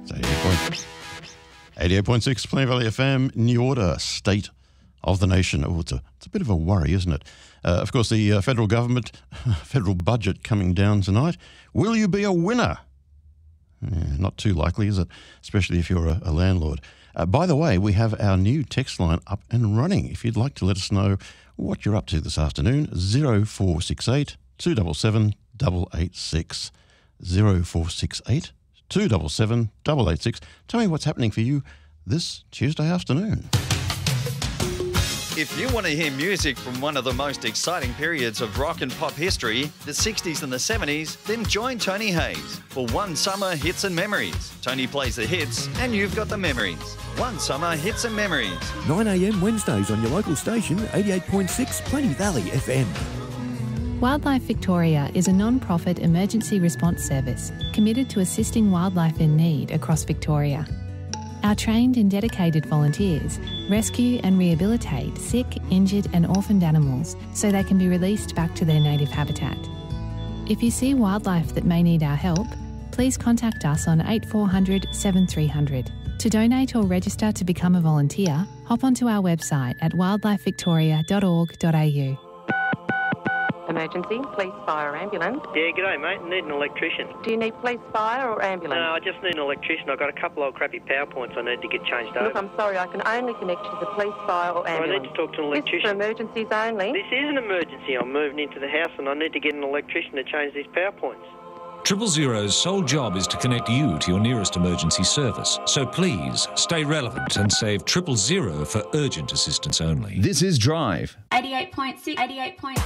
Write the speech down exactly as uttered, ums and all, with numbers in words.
eighty-eight point six Plain Valley F M, New Order, State of the Nation. Oh, it's a, it's a bit of a worry, isn't it? Uh, of course, the uh, federal government, federal budget coming down tonight. Will you be a winner? Yeah, not too likely, is it? Especially if you're a, a landlord. Uh, by the way, we have our new text line up and running. If you'd like to let us know what you're up to this afternoon, zero four six eight, two seven seven, eight eight six. zero four six eight, two seven seven, eight eight six. Tell me what's happening for you this Tuesday afternoon. If you want to hear music from one of the most exciting periods of rock and pop history, the sixties and the seventies, then join Tony Hayes for One Summer Hits and Memories. Tony plays the hits and you've got the memories. One Summer Hits and Memories. nine a m Wednesdays on your local station, eighty-eight point six Plain Valley F M. Wildlife Victoria is a non-profit emergency response service committed to assisting wildlife in need across Victoria. Our trained and dedicated volunteers rescue and rehabilitate sick, injured and orphaned animals so they can be released back to their native habitat. If you see wildlife that may need our help, please contact us on eight four hundred, seven three hundred. To donate or register to become a volunteer, hop onto our website at wildlife victoria dot org dot a u. Emergency, police, fire, ambulance. Yeah, g'day mate, I need an electrician. Do you need police, fire or ambulance? No, I just need an electrician. I've got a couple of crappy power points I need to get changed over. Look, I'm sorry, I can only connect you to the police, fire or ambulance. I need to talk to an This is electrician. for emergencies only. This is an emergency. I'm moving into the house and I need to get an electrician to change these power points. Triple Zero's sole job is to connect you to your nearest emergency service. So please, stay relevant and save Triple Zero for urgent assistance only. This is Drive. eighty-eight point six, eighty-eight point